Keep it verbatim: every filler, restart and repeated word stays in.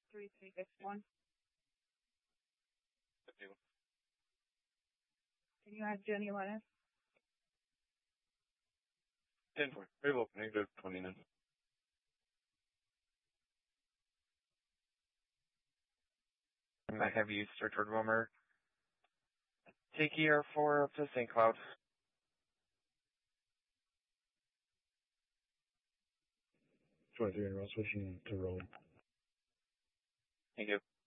three three six one. Can you add Jenny Lennis? ten four. Very well, negative twenty-nine. I might have you search word Wilmer. Take E R four up to Saint Cloud. twenty-three in a row, switching to roll. Thank you.